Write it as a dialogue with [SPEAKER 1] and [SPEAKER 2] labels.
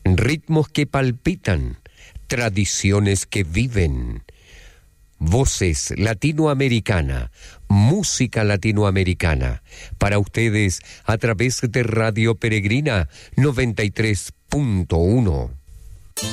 [SPEAKER 1] ritmos que palpitan, tradiciones que viven. Voces Latinoamericana, música latinoamericana, para ustedes a través de Radio Peregrina 93.1.